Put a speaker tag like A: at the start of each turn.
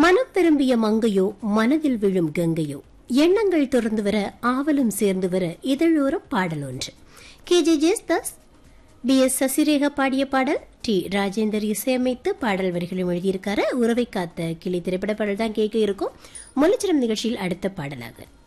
A: மனம் விரும்பிய மங்கையோ மனதில் விழும் கங்கையோ, எண்ணங்கள் தொடர்ந்து வர ஆவலும் சேர்ந்து வர இதழோரம் பாடல் ஒன்று. KJ ஜேசுதாஸ், BS சசிரேகா பாடிய பாடல். டி ராஜேந்தர் இசையமைத்து பாடல் வரிகளும் எழுதியிருக்காரு. உறவை காத்த கிளி திரைப்பட பாடல் தான் கேட்க இருக்கும். முல்லைச்சரம் நிகழ்ச்சியில் அடுத்த பாடலாக